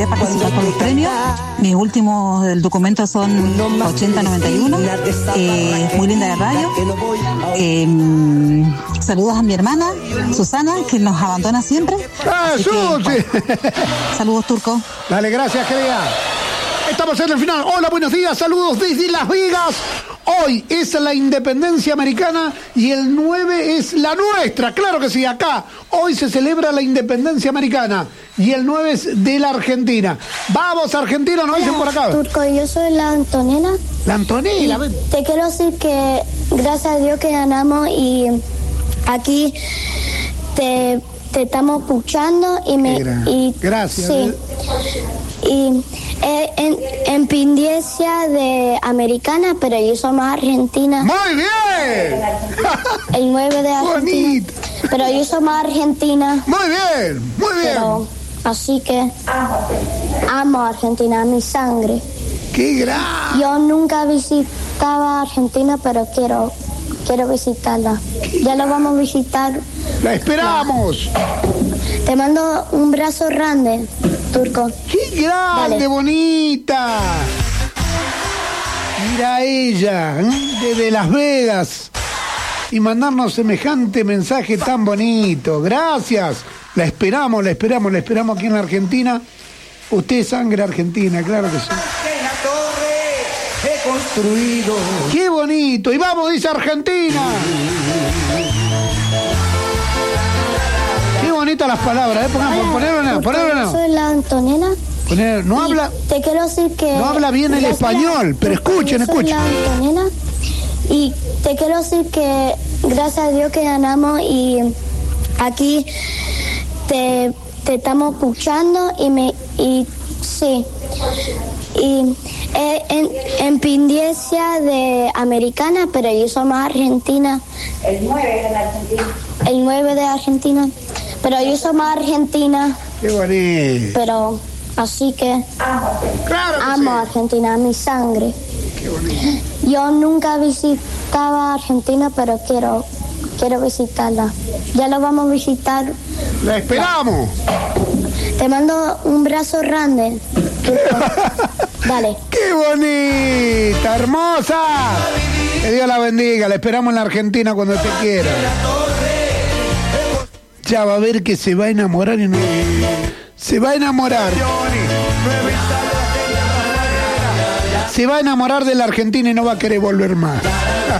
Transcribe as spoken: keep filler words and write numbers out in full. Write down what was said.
participar con los premios. Mis últimos el documento son ochenta noventa y uno. Eh, muy linda de radio. Eh, saludos a mi hermana Susana, que nos abandona siempre. Ah, que, saludos, Turco. Dale, gracias, querida. Estamos en el final. Hola, buenos días, saludos desde Las Vegas. Hoy es la independencia americana y el nueve es la nuestra. Claro que sí, acá. Hoy se celebra la independencia americana y el nueve es de la Argentina. Vamos, Argentina, nos dicen por acá. Turco, yo soy la Antonella. La Antonella, ven. Te quiero decir que gracias a Dios que ganamos y aquí te, te estamos escuchando y me... Y, gracias. Sí. Y eh, en, en Pindicia de americana, pero yo soy más argentina. ¡Muy bien! El nueve de Argentina. Bonito. Pero yo soy más argentina. Muy bien, muy bien. Pero, así que amo a Argentina, mi sangre. ¡Qué gran! Yo nunca visitaba Argentina, pero quiero, quiero visitarla. Ya lo vamos a visitar. ¡La esperamos! Te mando un brazo grande, Turco. ¡Qué grande, Dale. Bonita! Mira a ella, ¿eh? Desde Las Vegas. Y mandarnos semejante mensaje tan bonito. Gracias. La esperamos, la esperamos, la esperamos aquí en la Argentina. Usted es sangre argentina, claro que sí. En la torre he construido. ¡Qué bonito! Y vamos, dice Argentina. Qué bonitas las palabras, ¿eh? Pongan, ponerlo no, ponerlo no. Soy la Antonella. Poner, no habla. Te quiero decir que. No habla bien el español, pero escuchen, escuchen. Soy la Antonella. Y te quiero decir que gracias a Dios que ganamos y aquí te, te estamos escuchando y me. Y sí. Y eh, en, en Pindicia de americana, pero yo soy más argentina. El nueve de la Argentina. El nueve de Argentina. Pero yo soy más argentina. Qué bonito. Pero así que claro que amo sí. a Argentina, mi sangre. Qué bonito. Yo nunca visitaba Argentina, pero quiero quiero visitarla. Ya lo vamos a visitar. La esperamos. Te mando un brazo grande. Dale. ¡Qué bonita, hermosa! Que Dios la bendiga. La esperamos en la Argentina cuando te quiera. Ya va a ver que se va a enamorar y no... Se va a enamorar. Se va a enamorar de la Argentina y no va a querer volver más.